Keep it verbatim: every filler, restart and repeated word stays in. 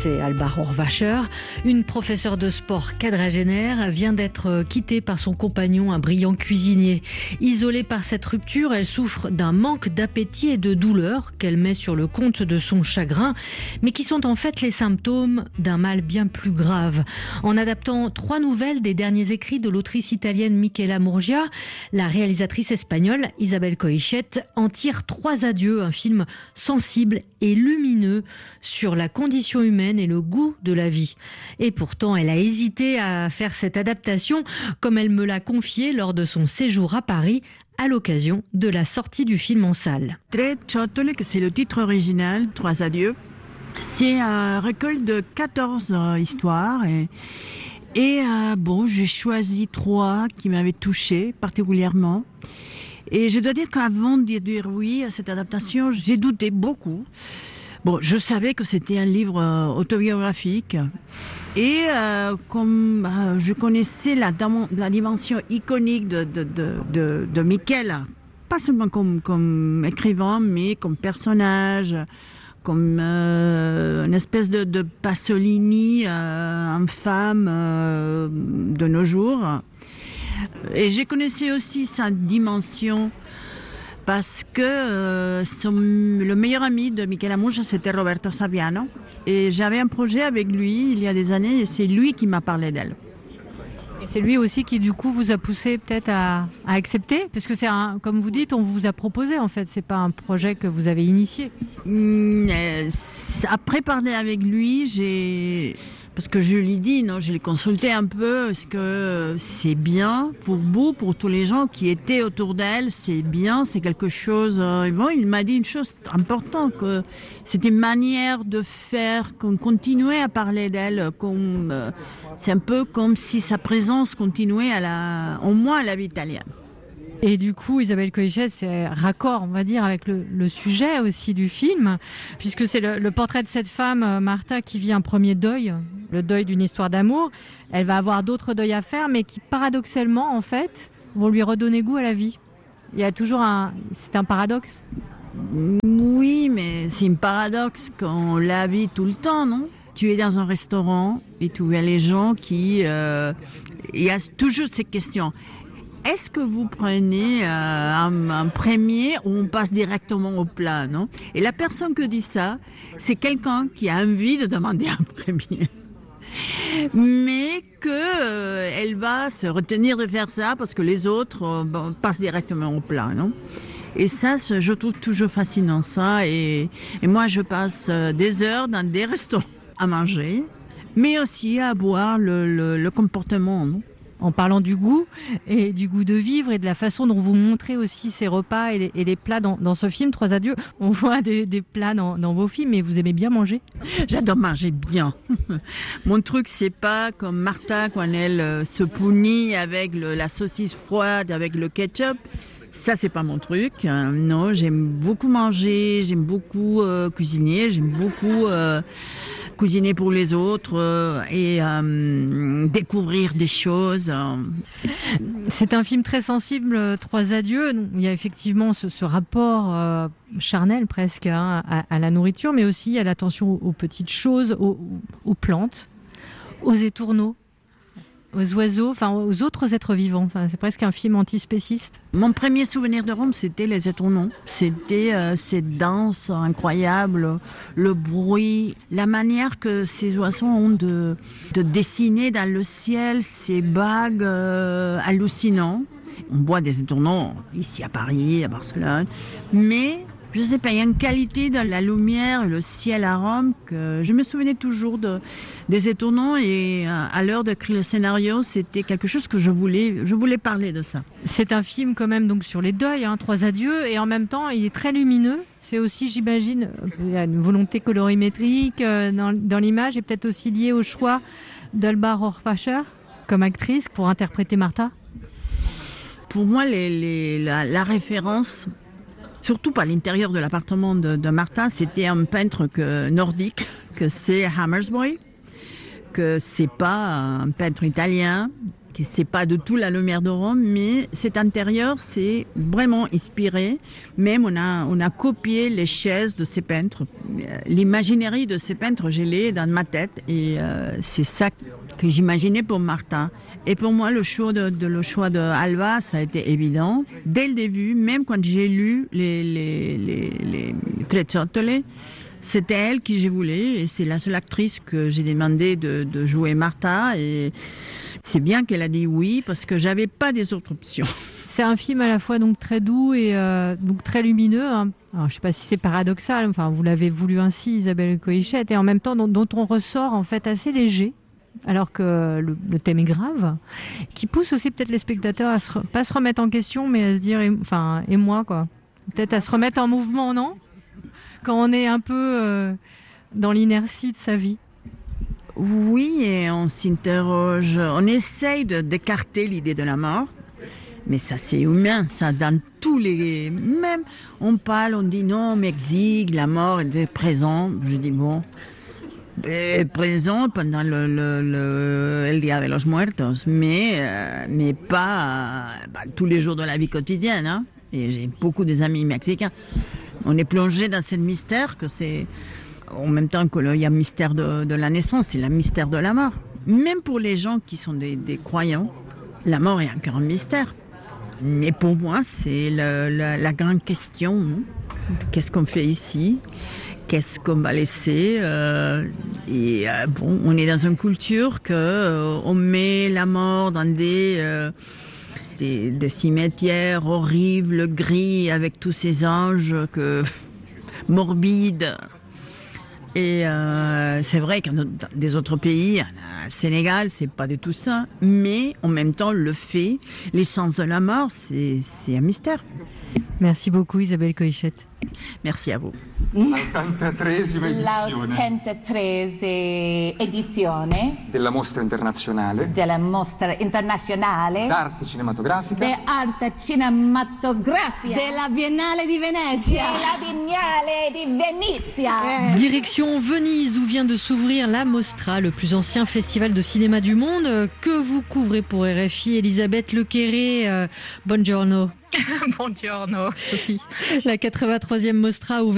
c'est Alba Rohrwacher. Une professeure de sport quadragénaire vient d'être quittée par son compagnon, un brillant cuisinier. Isolée par cette rupture, elle souffre d'un manque d'appétit et de douleur qu'elle met sur le compte de son chagrin, mais qui sont en fait les symptômes d'un mal bien plus grave. En adaptant trois nouvelles des derniers écrits de l'autrice italienne Michela Murgia, la réalisatrice espagnole Isabel Coixet en tire trois adieux, un film sensible et lumineux sur la condition humaine et le goût de la vie. Et pourtant, elle a hésité à faire cette adaptation, comme elle me l'a confié lors de son séjour à Paris, à l'occasion de la sortie du film en salle. Tre ciotole, que c'est le titre original, Trois adieux. C'est un recueil de quatorze euh, histoires et, et euh, bon, j'ai choisi trois qui m'avaient touchée particulièrement. Et je dois dire qu'avant de dire oui à cette adaptation, j'ai douté beaucoup. Bon, je savais que c'était un livre euh, autobiographique et euh, comme euh, je connaissais la, la dimension iconique de, de, de, de, de Michela, pas seulement comme, comme écrivain, mais comme personnage, comme euh, une espèce de, de Pasolini, euh, infâme euh, de nos jours. Et j'ai connaissé aussi sa dimension parce que euh, son, le meilleur ami de Michela Murgia, c'était Roberto Saviano. Et j'avais un projet avec lui il y a des années et c'est lui qui m'a parlé d'elle. Et c'est lui aussi qui, du coup, vous a poussé peut-être à, à accepter, parce que c'est un, comme vous dites, on vous a proposé, en fait. C'est pas un projet que vous avez initié. Mmh, euh, après parler avec lui, j'ai... Parce que je lui dis, non, je l'ai consulté un peu, est-ce que c'est bien pour vous, pour tous les gens qui étaient autour d'elle, c'est bien, c'est quelque chose... Et bon, il m'a dit une chose importante, que c'était une manière de faire, qu'on continuait à parler d'elle, comme, c'est un peu comme si sa présence continuait à la, au moins à la vie italienne. Et du coup, Isabel Coixet, c'est raccord, on va dire, avec le, le sujet aussi du film, puisque c'est le, le portrait de cette femme, Martha, qui vit un premier deuil, le deuil d'une histoire d'amour. Elle va avoir d'autres deuils à faire, mais qui, paradoxalement, en fait, vont lui redonner goût à la vie. Il y a toujours un... C'est un paradoxe. Oui, mais c'est un paradoxe quand on la vit tout le temps, non ? Tu es dans un restaurant et tu vois les gens qui... Euh, il y a toujours ces questions. Est-ce que vous prenez euh, un, un premier ou on passe directement au plat, non ? Et la personne qui dit ça, c'est quelqu'un qui a envie de demander un premier. Mais que euh, elle va se retenir de faire ça parce que les autres euh, bon, passent directement au plat, non ? Et ça, je trouve toujours fascinant ça. Et, et moi, je passe des heures dans des restaurants à manger, mais aussi à voir le, le, le comportement, non ? En parlant du goût et du goût de vivre et de la façon dont vous montrez aussi ces repas et les, et les plats dans, dans ce film, Trois adieux, on voit des, des plats dans, dans vos films, mais vous aimez bien manger ? J'adore manger bien. Mon truc, c'est pas comme Martha quand elle euh, se punit avec le, la saucisse froide, avec le ketchup. Ça, c'est pas mon truc. Euh, non, j'aime beaucoup manger, j'aime beaucoup euh, cuisiner, j'aime beaucoup... Euh, cuisiner pour les autres euh, et euh, découvrir des choses. Euh. C'est un film très sensible, Trois adieux. Il y a effectivement ce, ce rapport euh, charnel presque hein, à, à la nourriture, mais aussi à l'attention aux, aux petites choses, aux, aux plantes, aux étourneaux, aux oiseaux, enfin aux autres êtres vivants. Enfin, c'est presque un film antispéciste. Mon premier souvenir de Rome, c'était les étourneaux. C'était euh, cette danse incroyable, le bruit, la manière que ces oiseaux ont de, de dessiner dans le ciel ces bagues euh, hallucinants. On voit des étourneaux ici à Paris, à Barcelone, mais je sais pas, il y a une qualité dans la lumière et le ciel à Rome que je me souvenais toujours de, des étourneaux et à l'heure d'écrire le scénario, c'était quelque chose que je voulais, je voulais parler de ça. C'est un film quand même donc sur les deuils, hein, Trois adieux, et en même temps il est très lumineux. C'est aussi, j'imagine, il y a une volonté colorimétrique dans, dans l'image et peut-être aussi lié au choix d'Alba Rohrwacher comme actrice pour interpréter Martha. Pour moi, les, les, la, la référence... Surtout par l'intérieur de l'appartement de, de Martha, c'était un peintre que, nordique, que c'est Hammersboy, que c'est pas un peintre italien, que c'est pas du tout la lumière de Rome, mais cet intérieur, c'est vraiment inspiré. Même on a, on a copié les chaises de ces peintres. L'imaginerie de ces peintres, je l'ai dans ma tête et euh, c'est ça que j'imaginais pour Martha. Et pour moi, le choix de, de, le choix de Alba, ça a été évident. Dès le début, même quand j'ai lu les, les, les, les Trecciottole, c'était elle qui je voulais et c'est la seule actrice que j'ai demandé de, de jouer Martha et c'est bien qu'elle a dit oui parce que j'avais pas des autres options. C'est un film à la fois donc très doux et euh, donc très lumineux. Hein. Alors, je sais pas si c'est paradoxal, enfin vous l'avez voulu ainsi, Isabelle Coïchette, et en même temps dont, dont on ressort en fait assez léger. Alors que le, le thème est grave, qui pousse aussi peut-être les spectateurs à se, pas se remettre en question, mais à se dire, et, enfin, et moi quoi, peut-être à se remettre en mouvement, non ? Quand on est un peu euh, dans l'inertie de sa vie. Oui, et on s'interroge, on essaye de, d'écarter l'idée de la mort, mais ça c'est humain, ça dans tous les... Même on parle, on dit non, Mexique, la mort est présente, je dis bon... Eh, présent pendant le, le, le el Día de los Muertos, mais euh, mais pas euh, bah, tous les jours de la vie quotidienne. Hein. Et j'ai beaucoup des amis mexicains. On est plongé dans ce mystère que c'est en même temps que il y a le mystère de, de la naissance, c'est le mystère de la mort. Même pour les gens qui sont des, des croyants, la mort est encore un mystère. Mais pour moi, c'est le, le, la grande question. Hein. Qu'est-ce qu'on fait ici ? Qu'est-ce qu'on va laisser euh, Et euh, bon, on est dans une culture que euh, on met la mort dans des, euh, des des cimetières horribles, gris, avec tous ces anges que morbides. Et euh, c'est vrai que dans des autres pays, au Sénégal, c'est pas du tout ça. Mais en même temps, le fait, l'essence de la mort, c'est c'est un mystère. Merci beaucoup Isabelle Coïchette. Merci à vous. l'ottantatreesima edizione l'ottantatreesima edizione della mostra internazionale della mostra internazionale d'arte cinematografica de arte cinematografica della Biennale di Venezia. della Biennale di Venezia. Direction Venise où vient de s'ouvrir la Mostra, le plus ancien festival de cinéma du monde que vous couvrez pour R F I. Elisabeth Lequéré, euh, buongiorno. Buongiorno, Sophie. La quatre-vingt-troisième Mostra ouverte